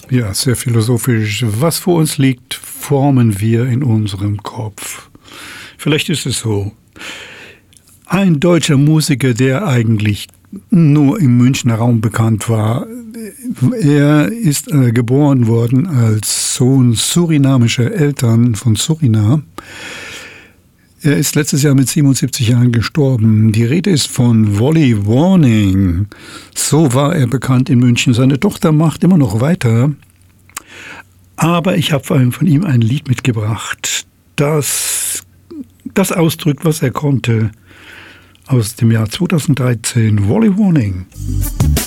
Ja, sehr philosophisch. Was vor uns liegt, formen wir in unserem Kopf. Vielleicht ist es so. Ein deutscher Musiker, der eigentlich nur im Münchner Raum bekannt war. Er ist geboren worden als Sohn surinamischer Eltern von Suriname. Er ist letztes Jahr mit 77 Jahren gestorben. Die Rede ist von Wally Warning. So war er bekannt in München. Seine Tochter macht immer noch weiter. Aber ich habe vor allem von ihm ein Lied mitgebracht, das ausdrückt, was er konnte. Aus dem Jahr 2013, Wally Warning.